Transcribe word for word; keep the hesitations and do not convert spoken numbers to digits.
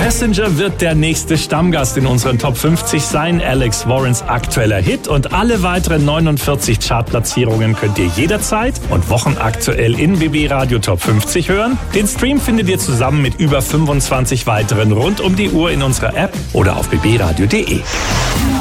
Passenger wird der nächste Stammgast in unseren Top fünfzig sein. Alex Warrens aktueller Hit und alle weiteren neunundvierzig Chartplatzierungen könnt ihr jederzeit und wochenaktuell in B B Radio Top fünfzig hören. Den Stream findet ihr zusammen mit über fünfundzwanzig weiteren rund um die Uhr in unserer App oder auf b b radio punkt d e.